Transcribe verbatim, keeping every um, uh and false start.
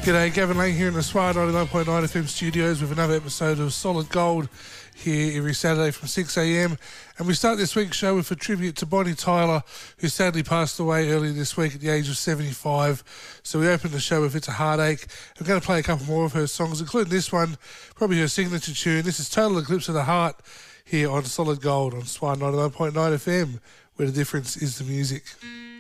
G'day, Gavin Lang here in the Swire ninety-nine point nine F M studios with another episode of Solid Gold here every Saturday from six a m. And we start this week's show with a tribute to Bonnie Tyler, who sadly passed away earlier this week at the age of seventy-five. So we opened the show with It's a Heartache. I'm going to play a couple more of her songs, including this one, probably her signature tune. This is Total Eclipse of the Heart here on Solid Gold on Swire ninety-nine point nine F M, where the difference is the music.